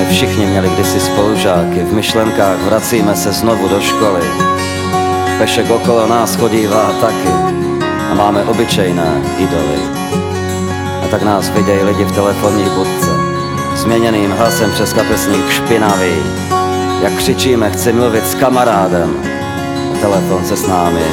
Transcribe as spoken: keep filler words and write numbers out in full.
všichni měli kdysi spolužáky, v myšlenkách vracíme se znovu do školy. Pešek okolo nás chodívá taky a máme obyčejné idoly. A tak nás vidějí lidi v telefonní budce, změněným hlasem přes kapesník špinavý. Jak křičíme, chci mluvit s kamarádem, a telefon se s námi